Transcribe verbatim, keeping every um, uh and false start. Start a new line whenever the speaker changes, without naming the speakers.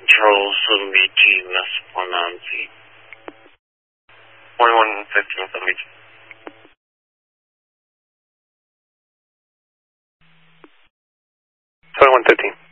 Control seventy-two, West one nine feet.
twenty-one fifteen, seventy-two. twenty-one fifteen.